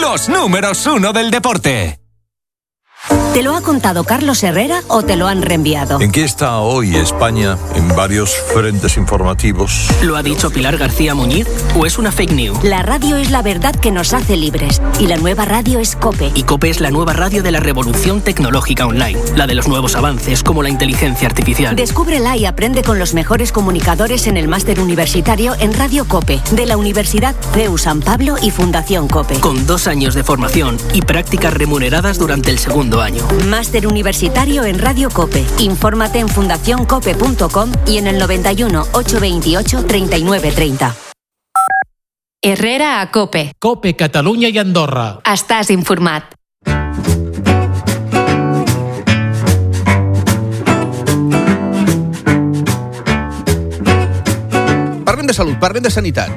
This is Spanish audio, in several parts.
los números 1 del deporte. ¿Te lo ha contado Carlos Herrera o te lo han reenviado? ¿En qué está hoy España en varios frentes informativos? ¿Lo ha dicho Pilar García Muñiz o es una fake news? La radio es la verdad que nos hace libres y la nueva radio es COPE. Y COPE es la nueva radio de la revolución tecnológica online, la de los nuevos avances como la inteligencia artificial. Descúbrela y aprende con los mejores comunicadores en el máster universitario en Radio COPE, de la Universidad CEU San Pablo y Fundación COPE. Con 2 años de formación y prácticas remuneradas durante el segundo año. Máster universitario en Radio COPE. Infórmate en fundacioncope.com y en el 91 828 3930. Herrera a COPE. COPE, Catalunya i Andorra. Estàs informat. Parlem de salut, parlem de sanitat.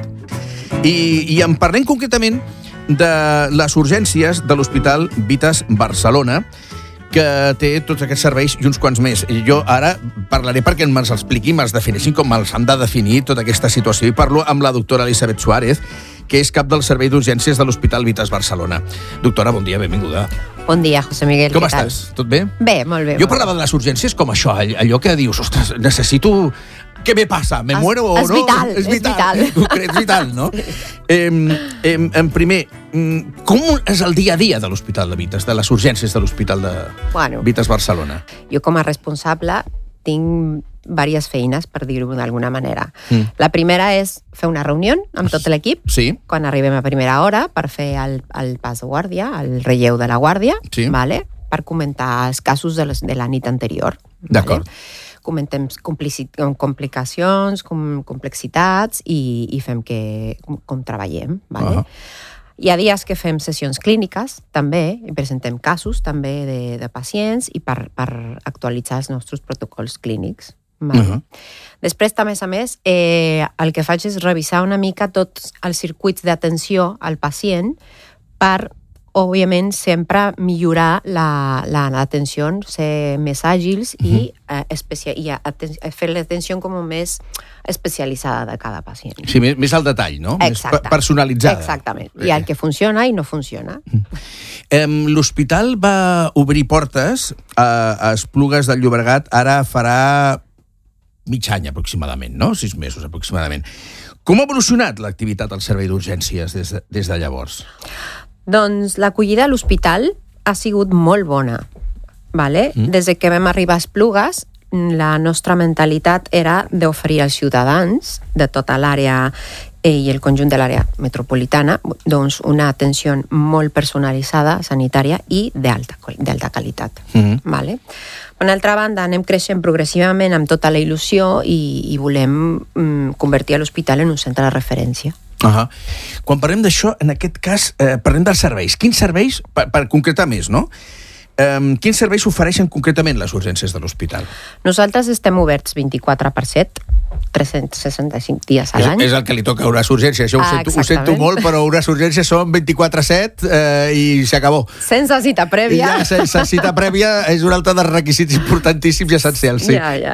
I en parlem concretament de les urgències de l'Hospital Vitas Barcelona, que té tots aquests serveis i uns quants més. Jo ara parlaré perquè me'ls expliqui, me'ls defineixin com me'ls han de definir tota aquesta situació. I parlo amb la doctora Elisabet Suárez, que és cap del Servei d'Urgències de l'Hospital Vitas Barcelona. Doctora, bon dia, benvinguda. Bon dia, José Miguel. Com estàs? Tot bé? Bé, molt bé. Jo parlava de les urgències com això, allò que dius, ostres, necessito... Què me passa? Me muero o no? És vital, és vital. És vital, no? En primer, com és el dia a dia de l'Hospital de Vitas, de les urgències de l'Hospital de Vitas Barcelona? Jo com a responsable tinc diverses feines, per dir-ho d'alguna manera. La primera és fer una reunió amb tot l'equip, quan arribem a primera hora, per fer el pas de guàrdia, el relleu de la guàrdia, per comentar els casos de la nit anterior. D'acord. Comentem complicacions, complexitats i fem com treballem. Hi ha dies que fem sessions clíniques, també, i presentem casos també de pacients i per actualitzar els nostres protocols clínics. Després, a més, el que faig és revisar una mica tots els circuits d'atenció al pacient per, òbviament, sempre millorar l'atenció, ser més àgils i fer l'atenció com més especialitzada de cada pacient. Sí, més al detall, no? Exacte. Més personalitzada. Exactament. Hi ha el que funciona i no funciona. L'hospital va obrir portes a Esplugues del Llobregat, ara farà mig any aproximadament, no? 6 mesos aproximadament. Com ha evolucionat l'activitat al servei d'urgències des de llavors? Doncs l'acollida a l'hospital ha sigut molt bona. Des que vam arribar a Esplugues, la nostra mentalitat era d'oferir als ciutadans de tota l'àrea i el conjunt de l'àrea metropolitana doncs una atenció molt personalitzada, sanitària i d'alta qualitat. Per una altra banda, anem creixent progressivament amb tota la il·lusió i volem convertir l'hospital en un centre de referència. Quan parlem d'això, en aquest cas, parlem dels serveis. Quins serveis, per concretar més, no? Quins serveis ofereixen concretament les urgències de l'hospital? Nosaltres estem oberts 24/7, 365 dies a l'any. És el que li toca a unes urgències. Jo ho sento molt, però unes urgències són 24/7 i s'acabó. Sense cita prèvia. Sense cita prèvia és un altre dels requisits importantíssims i essencials.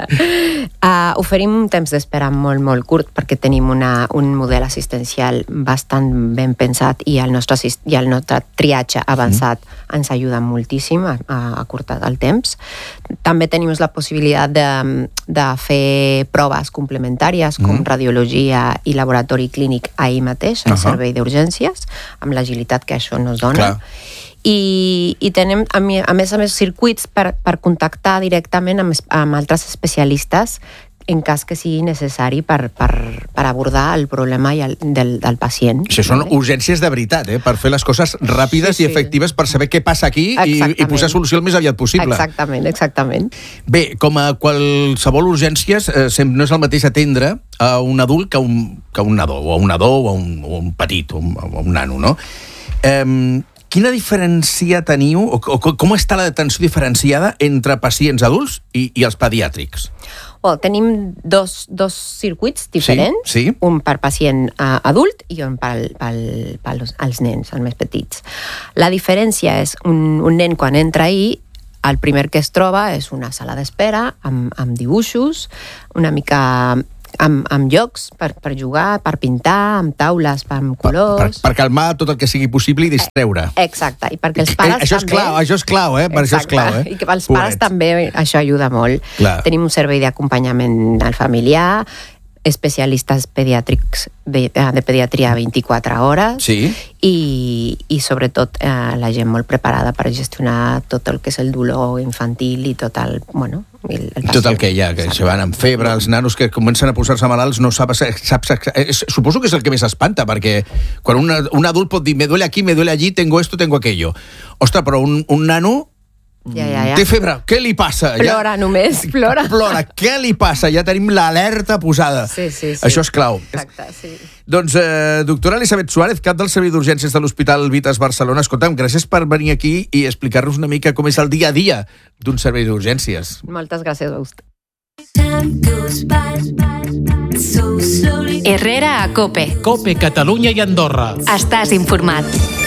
Oferim un temps d'espera molt, molt curt perquè tenim un model assistencial bastant ben pensat i el nostre triatge avançat ens ajuda moltíssim a acurtar el temps. També tenim la possibilitat de fer proves complementàries com radiologia i laboratori clínic ahir mateix al servei d'urgències, amb l'agilitat que això ens dona. I tenim, a més, circuits per contactar directament amb altres especialistes en cas que sigui necessari per abordar el problema del pacient. Això són urgències de veritat, per fer les coses ràpides i efectives per saber què passa aquí i posar solució el més aviat possible. Exactament. Bé, com a qualsevol urgències, no és el mateix atendre a un adult que a un nadó, o a un nadó, o a un petit, o a un nano, no? Quina diferència teniu, o com està l'atenció diferenciada entre pacients adults i els pediàtrics? Tenim dos circuits diferents, un per pacient adult i un pels nens, els més petits. La diferència és un nen quan entra ahir, el primer que es troba és una sala d'espera amb dibuixos, una mica amb jocs per jugar, per pintar, amb taules, amb colors... Per calmar tot el que sigui possible i distreure. Exacte, i perquè els pares això també... Això és clau, eh? Per això és clau, eh? I que pels pares també això ajuda molt. Clar. Tenim un servei d'acompanyament al familiar, especialistes pediàtrics de pediatria 24 hores i sobretot la gent molt preparada per gestionar tot el que és el dolor infantil i tot el tot el que hi ha, que se van amb febre, els nanos que comencen a posar-se malalts no saps suposo que és el que més espanta, perquè quan un adult pot dir me duele aquí, me duele allí, tengo esto, tengo aquello. Ostres, però un nano té febre, què li passa? Plora només, plora. Plora, què li passa? Ja tenim l'alerta posada. Sí. Això és clau. Exacte, sí. Doncs, doctora Elisabet Suárez, cap del Servei d'Urgències de l'Hospital Vitas Barcelona, escolta'm, gràcies per venir aquí i explicar-nos una mica com és el dia a dia d'un servei d'urgències. Moltes gràcies a vostè. Herrera a COPE. COPE, Catalunya i Andorra. Estàs informat.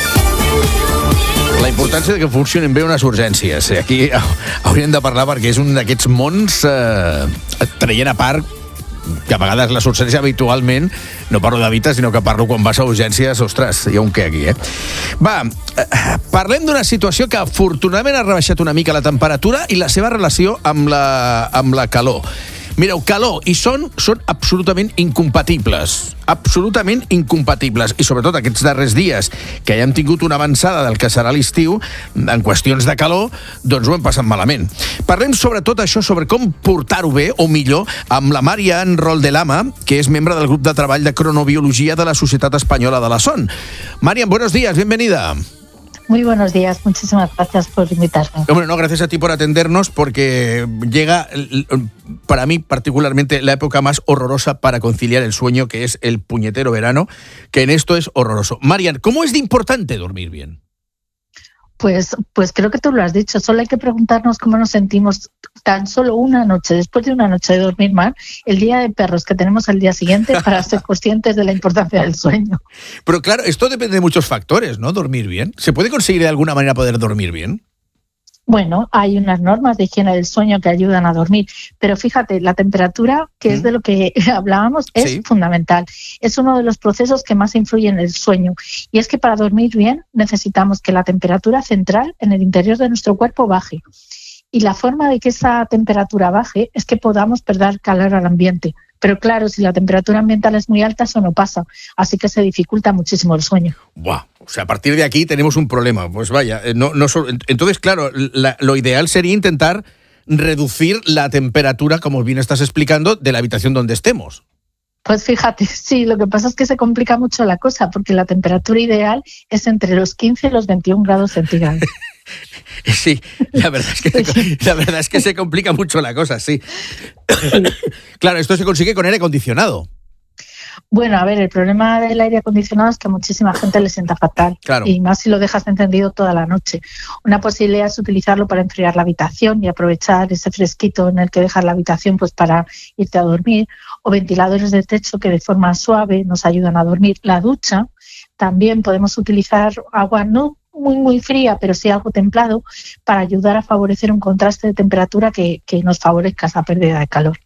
La importància de que funcionin bé unes urgències. Aquí hauríem de parlar perquè és un d'aquests mons traient a part que a vegades les urgències habitualment, no parlo de Vitas, sinó que parlo quan vas a urgències, ostres, hi ha un què aquí, Va, parlem d'una situació que afortunadament ha rebaixat una mica la temperatura i la seva relació amb la calor. Mireu, calor i son són absolutament incompatibles. Absolutament incompatibles. I sobretot aquests darrers dies, que ja hem tingut una avançada del que serà l'estiu, en qüestions de calor, doncs ho hem passat malament. Parlem sobretot això, sobre com portar-ho bé, o millor, amb la Marian Roldelama, que és membre del grup de treball de cronobiologia de la Societat Espanyola de la Son. Marian, buenos días, bienvenida. Muy buenos días, muchísimas gracias por invitarme. Hombre, no, gracias a ti por atendernos, porque llega, para mí particularmente, la época más horrorosa para conciliar el sueño, que es el puñetero verano, que en esto es horroroso. Marian, ¿cómo es de importante dormir bien? Pues creo que tú lo has dicho, solo hay que preguntarnos cómo nos sentimos tan solo una noche, después de una noche de dormir mal, el día de perros que tenemos al día siguiente, para ser conscientes de la importancia del sueño. Pero claro, esto depende de muchos factores, ¿no? Dormir bien. ¿Se puede conseguir de alguna manera poder dormir bien? Bueno, hay unas normas de higiene del sueño que ayudan a dormir, pero fíjate, la temperatura, que es de lo que hablábamos, es fundamental. Es uno de los procesos que más influyen en el sueño. Y es que para dormir bien necesitamos que la temperatura central en el interior de nuestro cuerpo baje. Y la forma de que esa temperatura baje es que podamos perder calor al ambiente. Pero claro, si la temperatura ambiental es muy alta, eso no pasa. Así que se dificulta muchísimo el sueño. ¡Buah! O sea, a partir de aquí tenemos un problema. Pues vaya, entonces, claro, lo ideal sería intentar reducir la temperatura, como bien estás explicando, de la habitación donde estemos. Pues fíjate, sí, lo que pasa es que se complica mucho la cosa, porque la temperatura ideal es entre los 15 y los 21 grados centígrados. Sí, la verdad es que se complica mucho la cosa, sí. Claro, esto se consigue con aire acondicionado. Bueno, a ver, el problema del aire acondicionado es que a muchísima gente le sienta fatal. Claro. Y más si lo dejas encendido toda la noche. Una posibilidad es utilizarlo para enfriar la habitación y aprovechar ese fresquito en el que dejas la habitación pues para irte a dormir. O ventiladores de techo que de forma suave nos ayudan a dormir. La ducha, también podemos utilizar agua no muy fría, pero sí algo templado, para ayudar a favorecer un contraste de temperatura que nos favorezca esa pérdida de calor.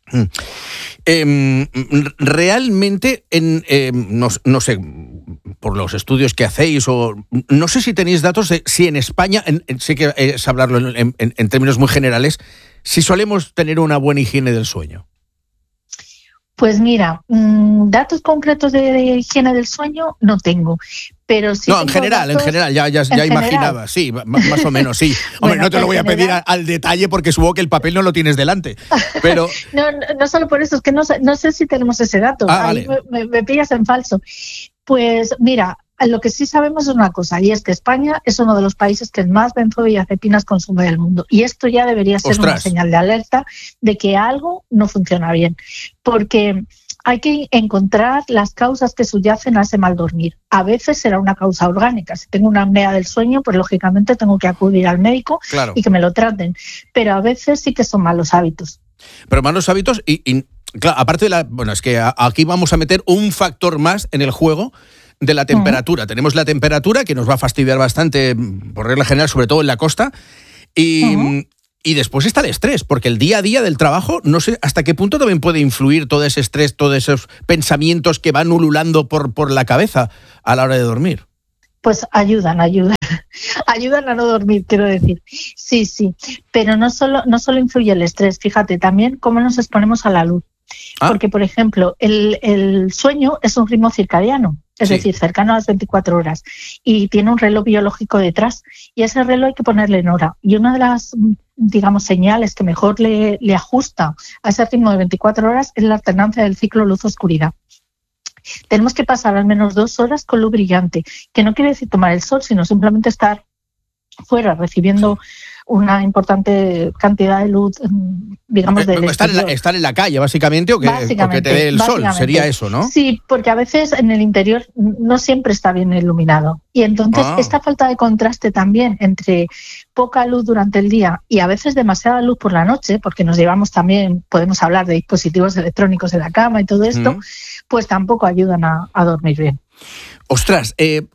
Realmente, no sé, por los estudios que hacéis, o no sé si tenéis datos de si en España, sé que es hablarlo en términos muy generales, si solemos tener una buena higiene del sueño. Pues mira, datos concretos de higiene del sueño no tengo, pero sí. No, en general, ya imaginaba, sí, más o menos, sí. Hombre, bueno, no te lo voy a pedir al detalle porque supongo que el papel no lo tienes delante, pero... no solo por eso, es que no sé si tenemos ese dato, ahí vale. me pillas en falso. Pues mira, lo que sí sabemos es una cosa, y es que España es uno de los países que más benzodiazepinas consume del mundo. Y esto ya debería ser una señal de alerta de que algo no funciona bien. Porque hay que encontrar las causas que subyacen a ese mal dormir. A veces será una causa orgánica. Si tengo una apnea del sueño, pues lógicamente tengo que acudir al médico y que me lo traten. Pero a veces sí que son malos hábitos. Pero malos hábitos y claro, aparte de bueno, es que aquí vamos a meter un factor más en el juego de la temperatura. Tenemos la temperatura que nos va a fastidiar bastante, por regla general, sobre todo en la costa, y Y después está el estrés, porque el día a día del trabajo, no sé hasta qué punto también puede influir todo ese estrés, todos esos pensamientos que van ululando por la cabeza a la hora de dormir. Pues ayudan a no dormir, quiero decir. Sí, pero no solo influye el estrés, fíjate, también cómo nos exponemos a la luz. Porque, por ejemplo, el sueño es un ritmo circadiano, es decir, cercano a las 24 horas, y tiene un reloj biológico detrás, y ese reloj hay que ponerle en hora. Y una de las, digamos, señales que mejor le ajusta a ese ritmo de 24 horas es la alternancia del ciclo luz-oscuridad. Tenemos que pasar al menos 2 horas con luz brillante, que no quiere decir tomar el sol, sino simplemente estar fuera recibiendo una importante cantidad de luz, digamos, del exterior. Estar en la calle, básicamente, o que te dé el sol, sería eso, ¿no? Sí, porque a veces en el interior no siempre está bien iluminado. Y entonces esta falta de contraste también entre poca luz durante el día y a veces demasiada luz por la noche, porque nos llevamos también, podemos hablar de dispositivos electrónicos en la cama y todo esto, pues tampoco ayudan a dormir bien. Ostras,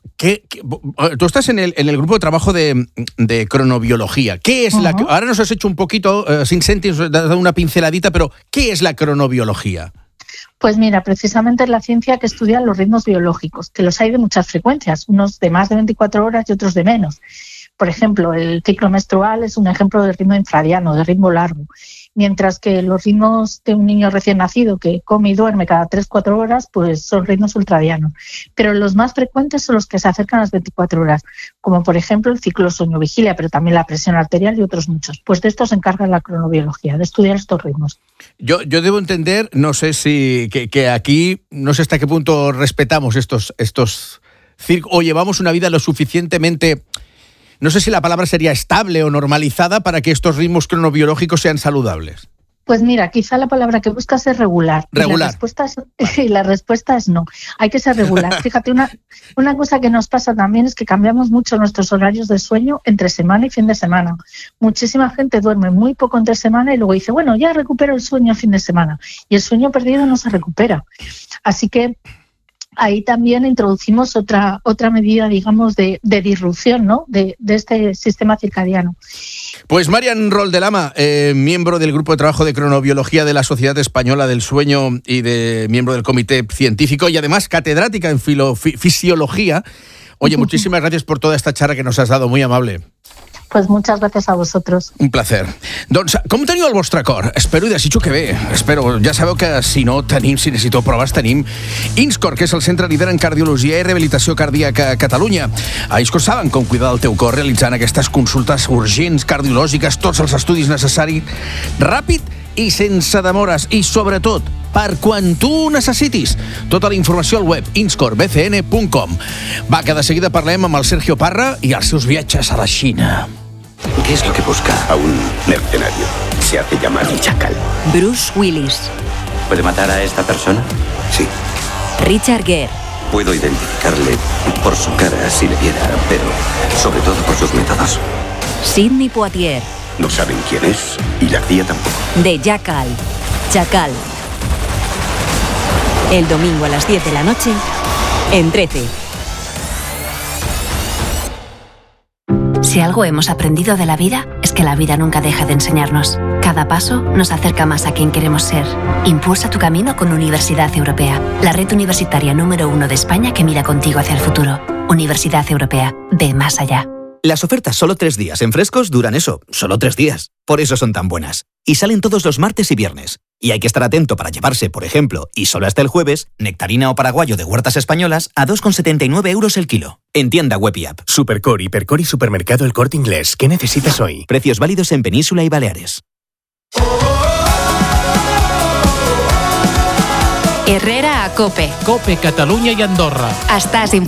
tú estás en el grupo de trabajo de cronobiología. ¿Qué es ahora nos has hecho un poquito, sin sentir, has dado una pinceladita, pero ¿qué es la cronobiología? Pues mira, precisamente es la ciencia que estudia los ritmos biológicos, que los hay de muchas frecuencias, unos de más de 24 horas y otros de menos. Por ejemplo, el ciclo menstrual es un ejemplo de ritmo infradiano, de ritmo largo. Mientras que los ritmos de un niño recién nacido que come y duerme cada 3-4 horas, pues son ritmos ultradianos. Pero los más frecuentes son los que se acercan a las 24 horas, como por ejemplo el ciclo sueño-vigilia, pero también la presión arterial y otros muchos. Pues de esto se encarga la cronobiología, de estudiar estos ritmos. Yo debo entender, no sé si que aquí, no sé hasta qué punto respetamos estos o llevamos una vida lo suficientemente... No sé si la palabra sería estable o normalizada para que estos ritmos cronobiológicos sean saludables. Pues mira, quizá la palabra que buscas es regular. Regular. Y la respuesta es no. Hay que ser regular. Fíjate, una cosa que nos pasa también es que cambiamos mucho nuestros horarios de sueño entre semana y fin de semana. Muchísima gente duerme muy poco entre semana y luego dice, bueno, ya recupero el sueño a fin de semana. Y el sueño perdido no se recupera. Así que ahí también introducimos otra medida, digamos, de disrupción, ¿no?, de este sistema circadiano. Pues Marian Roldelama, miembro del Grupo de Trabajo de Cronobiología de la Sociedad Española del Sueño y miembro del Comité Científico y además catedrática en Fisiología. Oye, muchísimas gracias por toda esta charla que nos has dado, muy amable. Pues muchas gracias a vosaltres. Un placer. Doncs, com teniu el vostre cor? Espero i desitjo que bé. Ja sabeu que si necessiteu proves, tenim INSCOR, que és el centre líder en cardiologia i rehabilitació cardíaca a Catalunya. A INSCOR saben com cuidar el teu cor realitzant aquestes consultes urgents, cardiològiques, tots els estudis necessaris, ràpid i sense demores. I, sobretot, per quan tu ho necessitis. Tota la informació al web inscorbcn.com. Va, que de seguida parlem amb el Sergio Parra i els seus viatges a la Xina. ¿Qué es lo que busca a un mercenario? Se hace llamar Chacal. Bruce Willis. ¿Puede matar a esta persona? Sí. Richard Gere. Puedo identificarle por su cara si le viera, pero sobre todo por sus métodos. Sidney Poitier. No saben quién es y la CIA tampoco. De Chacal. El domingo a las 10 de la noche en 13. Si algo hemos aprendido de la vida, es que la vida nunca deja de enseñarnos. Cada paso nos acerca más a quien queremos ser. Impulsa tu camino con Universidad Europea, la red universitaria número 1 de España que mira contigo hacia el futuro. Universidad Europea, ve más allá. Las ofertas solo 3 días en Frescos duran eso, solo 3 días. Por eso son tan buenas. Y salen todos los martes y viernes. Y hay que estar atento para llevarse, por ejemplo, y solo hasta el jueves, nectarina o paraguayo de huertas españolas a 2,79 euros el kilo. En tienda web y app. Supercor, Hipercor y Supermercado El Corte Inglés. ¿Qué necesitas hoy? Precios válidos en Península y Baleares. Herrera a COPE. COPE, Catalunya i Andorra. Estàs